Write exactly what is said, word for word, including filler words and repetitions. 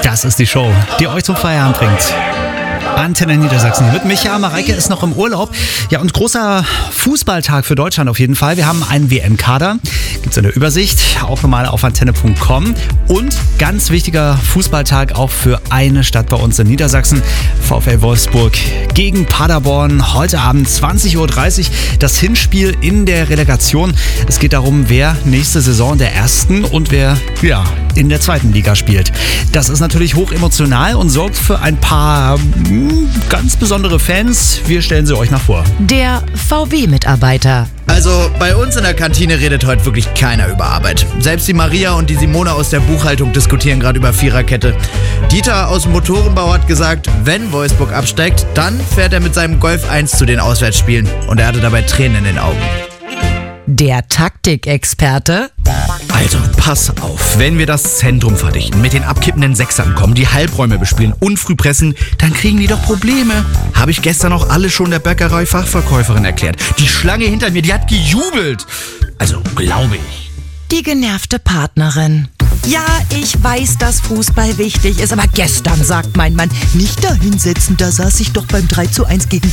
Das ist die Show, die euch zum Feierabend bringt. Antenne Niedersachsen mit Micha. Mareike ist noch im Urlaub. Ja, und großer Fußballtag für Deutschland auf jeden Fall. Wir haben einen W M-Kader. Gibt's in der Übersicht. Auch nochmal auf antenne punkt com. Und ganz wichtiger Fußballtag auch für eine Stadt bei uns in Niedersachsen. VfL Wolfsburg gegen Paderborn. Heute Abend zwanzig Uhr dreißig. Das Hinspiel in der Relegation. Es geht darum, wer nächste Saison in der ersten und wer ja, in der zweiten Liga spielt. Das ist natürlich hoch emotional und sorgt für ein paar ganz besondere Fans. Wir stellen sie euch nach vor. Der V W-Mitarbeiter. Also bei uns in der Kantine redet heute wirklich keiner über Arbeit. Selbst die Maria und die Simone aus der Buchhaltung diskutieren gerade über Viererkette. Dieter aus dem Motorenbau hat gesagt, wenn Wolfsburg absteigt, dann fährt er mit seinem Golf eins zu den Auswärtsspielen. Und er hatte dabei Tränen in den Augen. Der Taktikexperte. Also, pass auf, wenn wir das Zentrum verdichten, mit den abkippenden Sechsern kommen, die Halbräume bespielen und früh pressen, dann kriegen die doch Probleme. Habe ich gestern auch alle schon der Bäckerei-Fachverkäuferin erklärt. Die Schlange hinter mir, die hat gejubelt. Also, glaube ich. Die genervte Partnerin. Ja, ich weiß, dass Fußball wichtig ist, aber gestern, sagt mein Mann, nicht da hinsetzen, da saß ich doch beim drei zu eins gegen